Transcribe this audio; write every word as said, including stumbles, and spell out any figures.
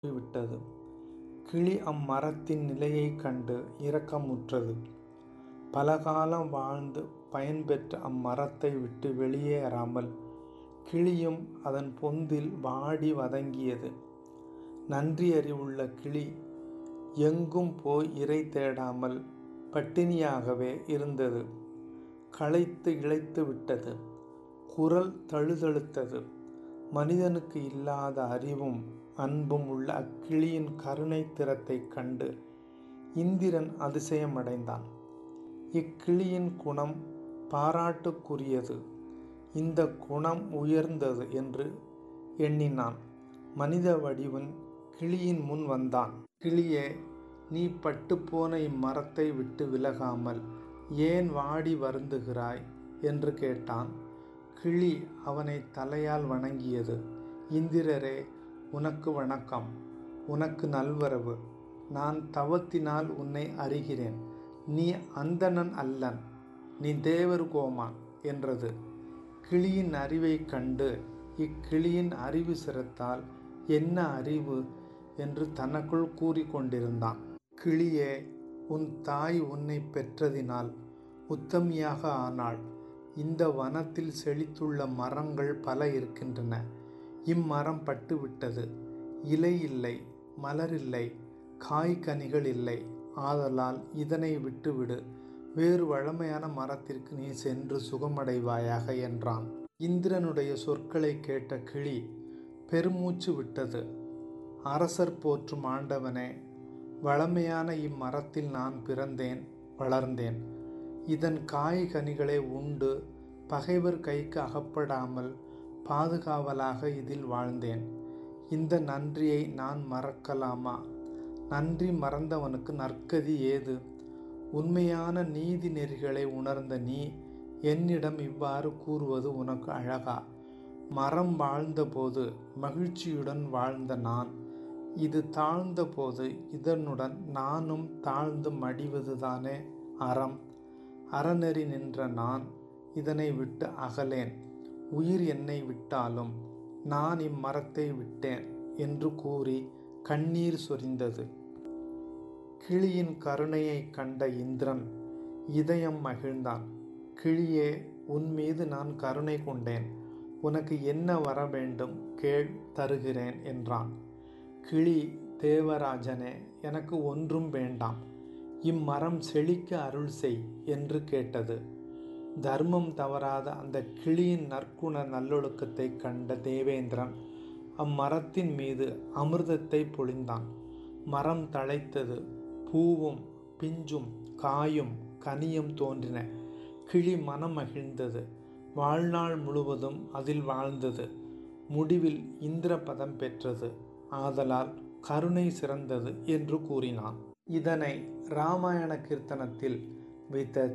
விட்டது. கிளி அம்மரத்தின் நிலையைக் கண்டு இரக்கமுற்றது. பலகாலம் வாழ்ந்து பயன்பெற்ற அம்மரத்தை விட்டு வெளியேறாமல் கிளியும் அதன் பொந்தில் வாடி வதங்கியது. நன்றியறிவுள்ள கிளி எங்கும் போய் இரை தேடாமல் பட்டினியாகவே இருந்தது. களைத்து இளைத்து விட்டது. குரல் தழுதழுத்தது. மனிதனுக்கு இல்லாத அறிவும் அன்பும் உள்ள அக்கிளியின் கருணை திறத்தைக் கண்டு இந்திரன் அதிசயமடைந்தான். இக்கிளியின் குணம் பாராட்டுக்குரியது. இந்த குணம் உயர்ந்தது என்று எண்ணினான். மனித வடிவன் கிளியின் முன் வந்தான். கிளியே, நீ பட்டுப்போன இம்மரத்தை விட்டு விலகாமல் ஏன் வாடி வருந்துகிறாய் என்று கேட்டான். கிளி அவனை தலையால் வணங்கியது. இந்திரரே, உனக்கு வணக்கம். உனக்கு நல்வரவு. நான் தவத்தினால் உன்னை அறிகிறேன். நீ அந்தணன் அல்லன், நீ தேவர் கோமான் என்றது. கிளியின் அறிவைக் கண்டு இக்கிளியின் அறிவு சிரத்தால் என்ன அறிவு என்று தனக்குள் கூறிக்கொண்டிருந்தான். கிளியே, உன் தாய் உன்னை பெற்றதினால் உத்தமியாக ஆனாள். இந்த வனத்தில் செழித்துள்ள மரங்கள் பல இருக்கின்றன. இம்மரம் பட்டுவிட்டது. இலை இல்லை, மலரில்லை, காய்கனிகள் இல்லை. ஆதலால் இதனை விட்டுவிடு. வேறு வழமையான மரத்திற்கு நீ சென்று சுகமடைவாயாக என்றான். இந்திரனுடைய சொற்களை கேட்ட கிளி பெருமூச்சு விட்டது. அரசர் போற்றும் ஆண்டவனே, வளமையான இம்மரத்தில் நான் பிறந்தேன், வளர்ந்தேன். இதன் காய்கனிகளை உண்டு பகைவர் கைக்கு அகப்படாமல் பாதுகாவலாக இதில் வாழ்ந்தேன். இந்த நன்றியை நான் மறக்கலாமா? நன்றி மறந்தவனுக்கு நற்கதி ஏது? உண்மையான நீதி நெறிகளை உணர்ந்த நீ என்னிடம் இவ்வாறு கூறுவது உனக்கு அழகா? மரம் வாழ்ந்தபோது மகிழ்ச்சியுடன் வாழ்ந்த நான், இது தாழ்ந்தபோது இதனுடன் நானும் தாழ்ந்து மடிவதுதானே அறம். அறநெறி நின்ற நான் இதனை விட்டு அகலேன். உயிர் என்னை விட்டாலும் நான் இம்மரத்தை விட்டேன் என்று கூறி கண்ணீர் சொரிந்தது. கிளியின் கருணையைக் கண்ட இந்திரன் இதயம் மகிழ்ந்தான். கிளியே, உன் மீது நான் கருணை கொண்டேன். உனக்கு என்ன வர வேண்டும் கேள், தருகிறேன் என்றான். கிளி, தேவராஜனே, எனக்கு ஒன்றும் வேண்டாம். இம்மரம் செழிக்க அருள் செய் என்று கேட்டது. தர்மம் தவறாத அந்த கிளியின் நற்குண நல்லொழுக்கத்தை கண்ட தேவேந்திரன் அம்மரத்தின் மீது அமிர்தத்தை பொழிந்தான். மரம் தழைத்தது. பூவும் பிஞ்சும் காயும் கனியும் தோன்றின. கிளி மனம் மகிழ்ந்தது. வாழ்நாள் முழுவதும் அதில் வாழ்ந்தது. முடிவில் இந்திர பதம் பெற்றது. ஆதலால் கருணை சிறந்தது என்று கூறினான். இதனை இராமாயண கீர்த்தனத்தில் வைத்த